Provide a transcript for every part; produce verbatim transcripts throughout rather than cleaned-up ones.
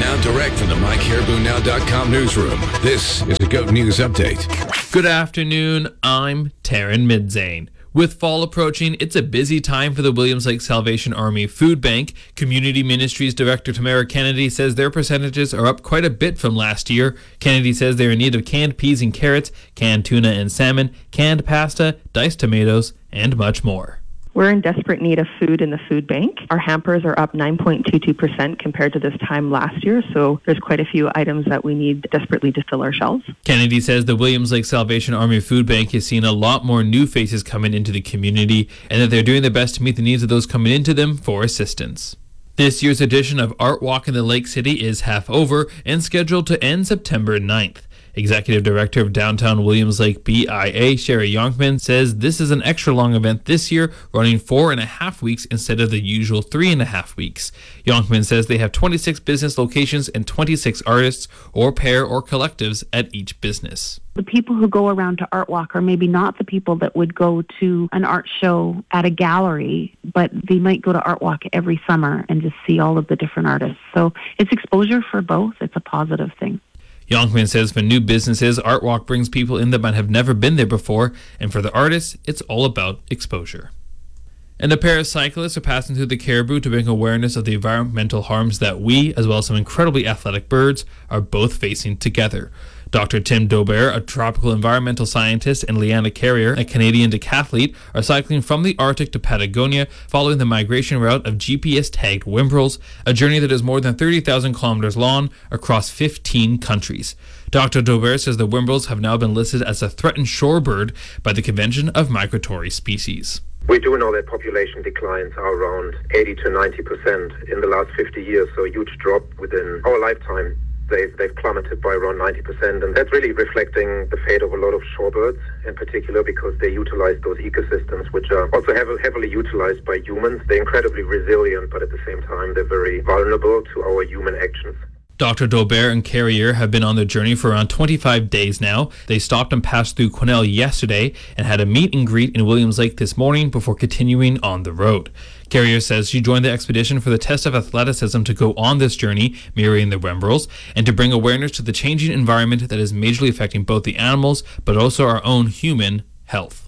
Now direct from the my caribou now dot com newsroom, this is a Goat News Update. Good afternoon, I'm Taryn Midzane. With fall approaching, it's a busy time for the Williams Lake Salvation Army Food Bank. Community Ministries Director Tamara Kennedy says their percentages are up quite a bit from last year. Kennedy says they're in need of canned peas and carrots, canned tuna and salmon, canned pasta, diced tomatoes, and much more. We're in desperate need of food in the food bank. Our hampers are up nine point two two percent compared to this time last year, so there's quite a few items that we need desperately to fill our shelves. Kennedy says the Williams Lake Salvation Army Food Bank has seen a lot more new faces coming into the community and that they're doing their best to meet the needs of those coming into them for assistance. This year's edition of Art Walk in the Lake City is half over and scheduled to end September ninth. Executive Director of Downtown Williams Lake B I A, Sherry Yonkman, says this is an extra long event this year, running four and a half weeks instead of the usual three and a half weeks. Yonkman says they have twenty-six business locations and twenty-six artists or pair or collectives at each business. The people who go around to Art Walk are maybe not the people that would go to an art show at a gallery, but they might go to Art Walk every summer and just see all of the different artists. So it's exposure for both. It's a positive thing. Yonkman says for new businesses, Art Walk brings people in that might have never been there before, and for the artists, it's all about exposure. And a pair of cyclists are passing through the Caribou to bring awareness of the environmental harms that we, as well as some incredibly athletic birds, are both facing together. Doctor Tim Dobert, a tropical environmental scientist, and Leanna Carrier, a Canadian decathlete, are cycling from the Arctic to Patagonia following the migration route of G P S-tagged whimbrels, a journey that is more than thirty thousand kilometers long across fifteen countries. Doctor Dobert says the whimbrels have now been listed as a threatened shorebird by the Convention of Migratory Species. We do know that population declines are around eighty to ninety percent in the last fifty years, so a huge drop within our lifetime. They've, they've plummeted by around ninety percent, and that's really reflecting the fate of a lot of shorebirds in particular, because they utilize those ecosystems which are also heavily, heavily utilized by humans. They're incredibly resilient, but at the same time they're very vulnerable to our human actions. Doctor Dobert and Carrier have been on their journey for around twenty-five days now. They stopped and passed through Quesnel yesterday and had a meet and greet in Williams Lake this morning before continuing on the road. Carrier says she joined the expedition for the test of athleticism to go on this journey, mirroring the whimbrels, and to bring awareness to the changing environment that is majorly affecting both the animals but also our own human health.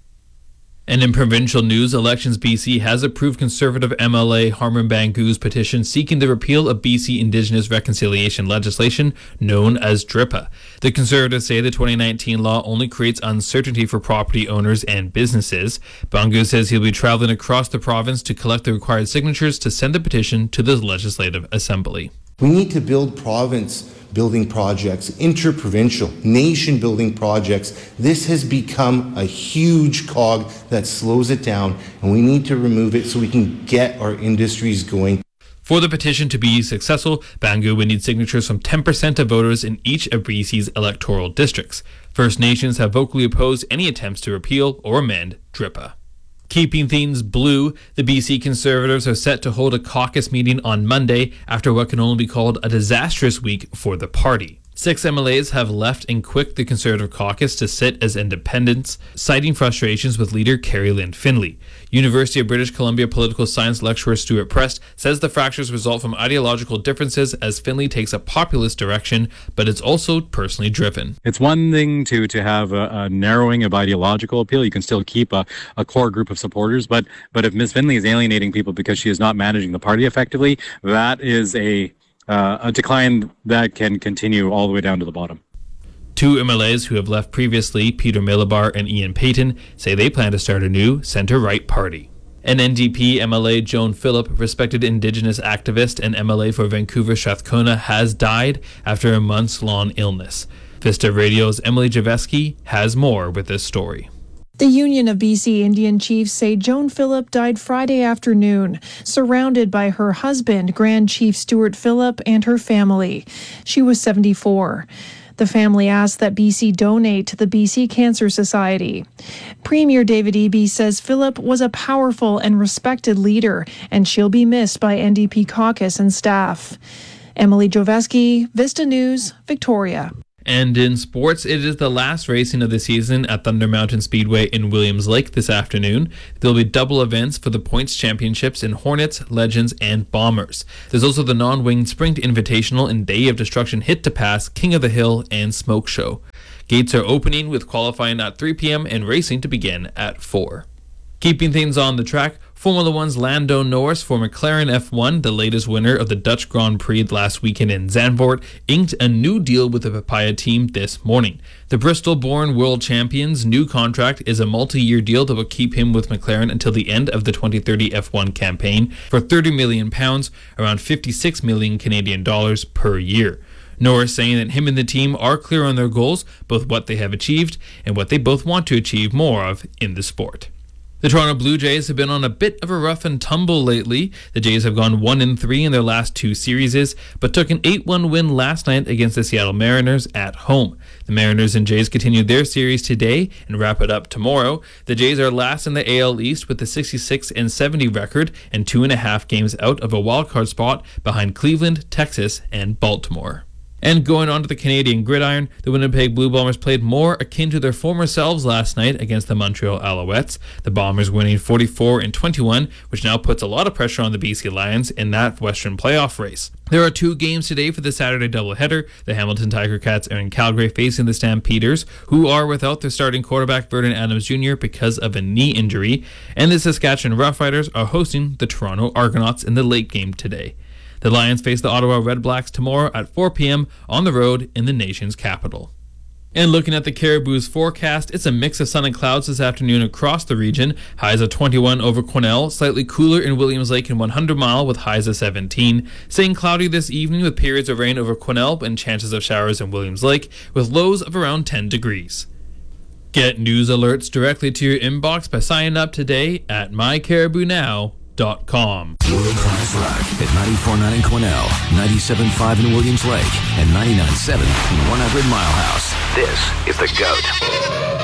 And in provincial news, Elections B C has approved Conservative M L A Harman Bangu's petition seeking the repeal of B C Indigenous reconciliation legislation known as D R I P A. The Conservatives say the twenty nineteen law only creates uncertainty for property owners and businesses. Bangu says he'll be traveling across the province to collect the required signatures to send the petition to the Legislative Assembly. We need to build province building projects, interprovincial, nation building projects. This has become a huge cog that slows it down, and we need to remove it so we can get our industries going. For the petition to be successful, Bangu would need signatures from ten percent of voters in each of B C's electoral districts. First Nations have vocally opposed any attempts to repeal or amend D R I P A. Keeping things blue, the B C Conservatives are set to hold a caucus meeting on Monday after what can only be called a disastrous week for the party. Six M L As have left and quit the Conservative caucus to sit as independents, citing frustrations with leader Carrie Lynn Finlay. University of British Columbia political science lecturer Stuart Prest says the fractures result from ideological differences as Finlay takes a populist direction, but it's also personally driven. It's one thing to, to have a, a narrowing of ideological appeal. You can still keep a, a core group of supporters, but, but if Miz Finlay is alienating people because she is not managing the party effectively, that is a Uh, a decline that can continue all the way down to the bottom. Two M L As who have left previously, Peter Millibar and Ian Payton, say they plan to start a new centre-right party. An N D P M L A, Joan Phillip, respected Indigenous activist and M L A for Vancouver Strathcona, has died after a months-long illness. Vista Radio's Emily Javeski has more with this story. The Union of B C Indian Chiefs say Joan Phillip died Friday afternoon, surrounded by her husband, Grand Chief Stuart Phillip, and her family. She was seventy-four. The family asked that B C donate to the B C Cancer Society. Premier David Eby says Phillip was a powerful and respected leader, and she'll be missed by N D P caucus and staff. Emily Joveski, Vista News, Victoria. And in sports, it is the last racing of the season at Thunder Mountain Speedway in Williams Lake this afternoon. There will be double events for the points championships in Hornets, Legends, and Bombers. There's also the non-winged Sprint Invitational and Day of Destruction Hit to Pass, King of the Hill, and Smoke Show. Gates are opening with qualifying at three p.m. and racing to begin at four. Keeping things on the track, Formula One's Lando Norris for McLaren F one, the latest winner of the Dutch Grand Prix last weekend in Zandvoort, inked a new deal with the Papaya team this morning. The Bristol-born world champion's new contract is a multi-year deal that will keep him with McLaren until the end of the twenty thirty F one campaign for thirty million pounds, around fifty-six million Canadian dollars per year. Norris saying that him and the team are clear on their goals, both what they have achieved and what they both want to achieve more of in the sport. The Toronto Blue Jays have been on a bit of a rough and tumble lately. The Jays have gone one and three in their last two series, but took an eight one win last night against the Seattle Mariners at home. The Mariners and Jays continue their series today and wrap it up tomorrow. The Jays are last in the A L East with a sixty-six and seventy record and two and a half games out of a wildcard spot behind Cleveland, Texas, and Baltimore. And going on to the Canadian gridiron, the Winnipeg Blue Bombers played more akin to their former selves last night against the Montreal Alouettes. The Bombers winning forty-four and twenty-one, which now puts a lot of pressure on the B C Lions in that Western playoff race. There are two games today for the Saturday doubleheader. The Hamilton Tiger Cats are in Calgary facing the Stampeders, who are without their starting quarterback Vernon Adams Junior because of a knee injury. And the Saskatchewan Roughriders are hosting the Toronto Argonauts in the late game today. The Lions face the Ottawa Redblacks tomorrow at four p.m. on the road in the nation's capital. And looking at the Caribou's forecast, it's a mix of sun and clouds this afternoon across the region. Highs of twenty-one over Quesnel, slightly cooler in Williams Lake and one hundred mile with highs of seventeen. Staying cloudy this evening with periods of rain over Quesnel and chances of showers in Williams Lake with lows of around ten degrees. Get news alerts directly to your inbox by signing up today at my caribou now dot com. World Class Rock at ninety-four point nine in Quesnel, ninety-seven point five in Williams Lake, and ninety-nine point seven in one hundred Mile House. This is The Goat.